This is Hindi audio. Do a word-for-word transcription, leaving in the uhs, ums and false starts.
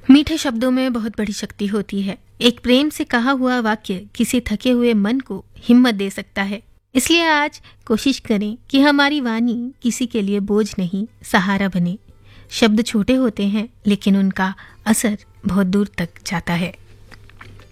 मीठे शब्दों में बहुत बड़ी शक्ति होती है। एक प्रेम से कहा हुआ वाक्य किसी थके हुए मन को हिम्मत दे सकता है। इसलिए आज कोशिश करें कि हमारी वाणी किसी के लिए बोझ नहीं, सहारा बने। शब्द छोटे होते हैं लेकिन उनका असर बहुत दूर तक जाता है।